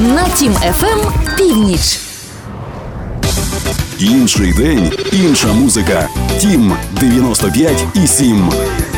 На Тім FM північ. Інший день, інша музика. Тім 95,7.